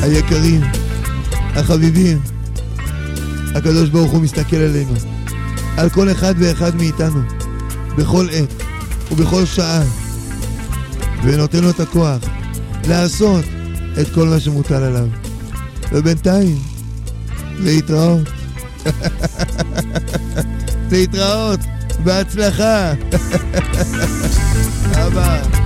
היקרים, החביבים, הקדוש ברוך הוא מסתכל עלינו, על כל אחד ואחד מאיתנו, בכל עת ובכל שעה, ונותן לו את הכוח לעשות את כל מה שמוטל עליו. ובינתיים, להתראות. להתראות, בהצלחה. אבא.